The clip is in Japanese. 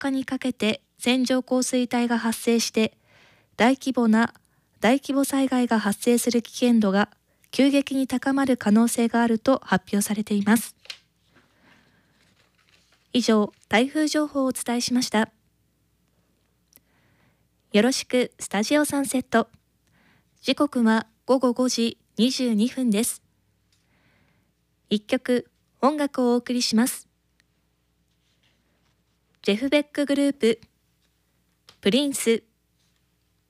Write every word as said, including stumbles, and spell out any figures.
日にかけて線状降水帯が発生して大規模な大規模災害が発生する危険度が急激に高まる可能性があると発表されています。以上、台風情報をお伝えしました。よろしくスタジオサンセット。時刻はごごごじにじゅうにふんです。一曲音楽をお送りします。ジェフ・ベックグループ、プリンス。